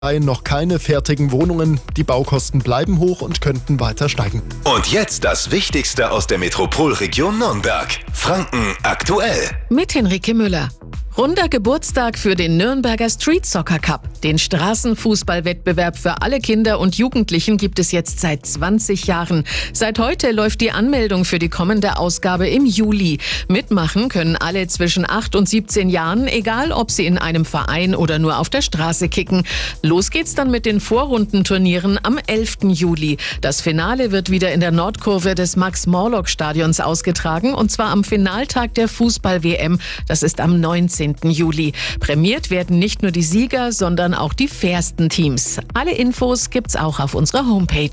Noch keine fertigen Wohnungen. Die Baukosten bleiben hoch und könnten weiter steigen. Und jetzt das Wichtigste aus der Metropolregion Nürnberg. Franken aktuell. Mit Henrike Müller. Runder Geburtstag für den Nürnberger Street Soccer Cup. Den Straßenfußballwettbewerb für alle Kinder und Jugendlichen gibt es jetzt seit 20 Jahren. Seit heute läuft die Anmeldung für die kommende Ausgabe im Juli. Mitmachen können alle zwischen 8 und 17 Jahren, egal ob sie in einem Verein oder nur auf der Straße kicken. Los geht's dann mit den Vorrundenturnieren am 11. Juli. Das Finale wird wieder in der Nordkurve des Max-Morlock-Stadions ausgetragen, und zwar am Finaltag der Fußball-WM. Das ist am 19. Juli. Prämiert werden nicht nur die Sieger, sondern auch die fairsten Teams. Alle Infos gibt's auch auf unserer Homepage.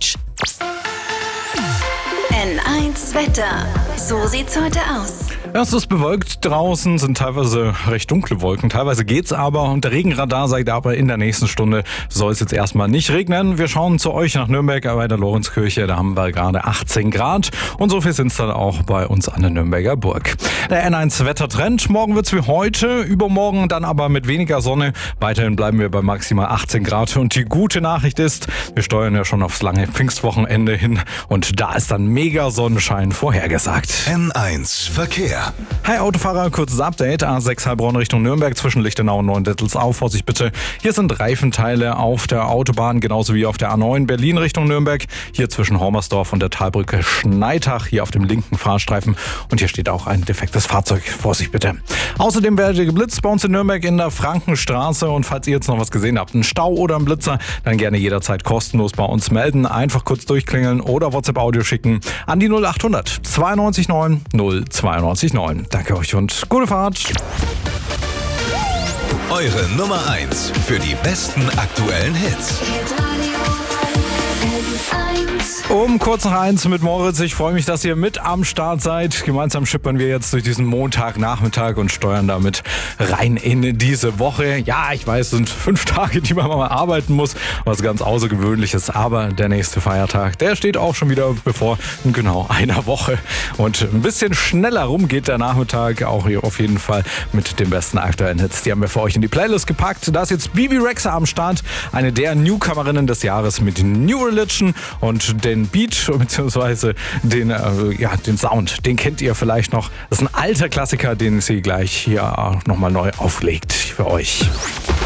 N1 Wetter. So sieht's heute aus. Es ist bewölkt draußen, sind teilweise recht dunkle Wolken, teilweise geht's aber, und der Regenradar sagt aber, in der nächsten Stunde soll es jetzt erstmal nicht regnen. Wir schauen zu euch nach Nürnberg bei der Lorenzkirche, da haben wir gerade 18 Grad und so viel sind es dann auch bei uns an der Nürnberger Burg. Der N1 Wettertrend, morgen wird's wie heute, übermorgen dann aber mit weniger Sonne. Weiterhin bleiben wir bei maximal 18 Grad und die gute Nachricht ist, wir steuern ja schon aufs lange Pfingstwochenende hin und da ist dann mega Sonnenschein vorhergesagt. N1 Verkehr. Hi Autofahrer, kurzes Update. A6 Heilbronn Richtung Nürnberg zwischen Lichtenau und Neuendettelsau. Vorsicht bitte. Hier sind Reifenteile auf der Autobahn, genauso wie auf der A9 Berlin Richtung Nürnberg. Hier zwischen Hormersdorf und der Talbrücke Schneitach, hier auf dem linken Fahrstreifen. Und hier steht auch ein defektes Fahrzeug. Vorsicht bitte. Außerdem werdet ihr geblitzt bei uns in Nürnberg in der Frankenstraße. Und falls ihr jetzt noch was gesehen habt, einen Stau oder einen Blitzer, dann gerne jederzeit kostenlos bei uns melden. Einfach kurz durchklingeln oder WhatsApp-Audio schicken an die 0800 92 9 092 9. Danke euch und gute Fahrt. Eure Nummer 1 für die besten aktuellen Hits. Um kurz nach 1 mit Moritz. Ich freue mich, dass ihr mit am Start seid. Gemeinsam schippern wir jetzt durch diesen Montagnachmittag und steuern damit rein in diese Woche. Ja, ich weiß, es sind 5 Tage, die man mal arbeiten muss. Was ganz Außergewöhnliches. Aber der nächste Feiertag, der steht auch schon wieder bevor, in genau einer Woche. Und ein bisschen schneller rum geht der Nachmittag. Auch hier auf jeden Fall mit den besten aktuellen Hits. Die haben wir für euch in die Playlist gepackt. Da ist jetzt Bibi Rexha am Start. Eine der Newcomerinnen des Jahres mit New Religion. Und den Beat bzw. den Sound, den kennt ihr vielleicht noch. Das ist ein alter Klassiker, den sie gleich hier nochmal neu auflegt für euch.